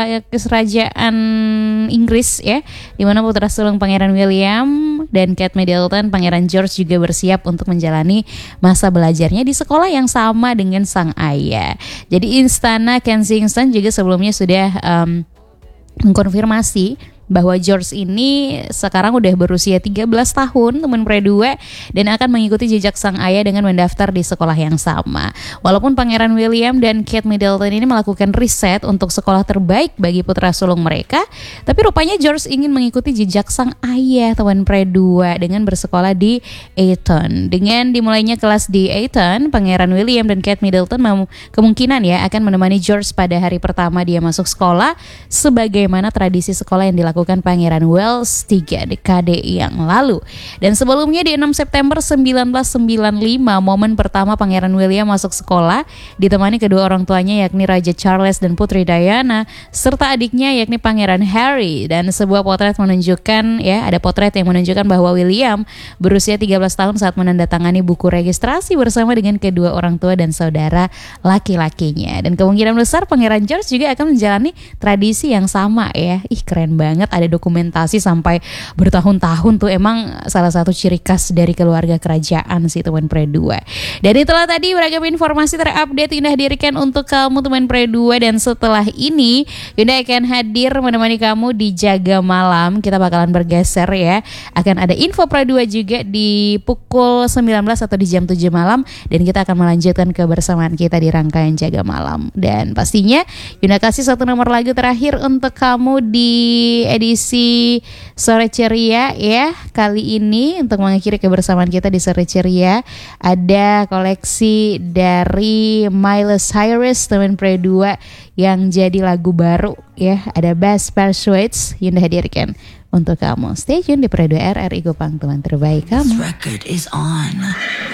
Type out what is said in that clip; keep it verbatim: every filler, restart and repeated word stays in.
kerajaan Inggris ya, di mana putra sulung Pangeran William dan Kate Middleton, Pangeran George juga bersiap untuk menjalani masa belajarnya di sekolah yang sama dengan sang ayah. Jadi Istana Kensington juga sebelumnya sudah um, mengkonfirmasi bahwa George ini sekarang udah berusia tiga belas tahun, teman Pre-dua, dan akan mengikuti jejak sang ayah dengan mendaftar di sekolah yang sama. Walaupun Pangeran William dan Kate Middleton ini melakukan riset untuk sekolah terbaik bagi putra sulung mereka, tapi rupanya George ingin mengikuti jejak sang ayah, teman Pre-dua, dengan bersekolah di Eton. Dengan dimulainya kelas di Eton, Pangeran William dan Kate Middleton mem- kemungkinan ya akan menemani George pada hari pertama dia masuk sekolah, sebagaimana tradisi sekolah yang dilakukan Pangeran Wales tiga dekade yang lalu. Dan sebelumnya di enam September sembilan belas sembilan puluh lima, momen pertama Pangeran William masuk sekolah ditemani kedua orang tuanya yakni Raja Charles dan Putri Diana serta adiknya yakni Pangeran Harry. Dan sebuah potret menunjukkan ya, ada potret yang menunjukkan bahwa William berusia tiga belas tahun saat menandatangani buku registrasi bersama dengan kedua orang tua dan saudara laki-lakinya. Dan kemungkinan besar Pangeran George juga akan menjalani tradisi yang sama ya. Ih, keren banget. Ada dokumentasi sampai bertahun-tahun tuh, emang salah satu ciri khas dari keluarga kerajaan sih teman Pre-dua. Dan itulah tadi beragam informasi terupdate Yunda hadirkan untuk kamu teman Pre-dua. Dan setelah ini Yunda akan hadir menemani kamu di Jaga Malam. Kita bakalan bergeser ya, akan ada info Pre-dua juga di pukul sembilan belas atau di jam tujuh malam. Dan kita akan melanjutkan kebersamaan kita di rangkaian Jaga Malam. Dan pastinya Yunda kasih satu nomor lagu terakhir untuk kamu di edisi Sore Ceria ya. Kali ini untuk mengakhiri kebersamaan kita di Sore Ceria ada koleksi dari Miley Cyrus teman Pre-dua yang jadi lagu baru ya. Ada Best Persuades Yunda hadirkan untuk kamu. Stay tune di Pre-dua R R I Gopang, teman terbaik kamu. This record is on.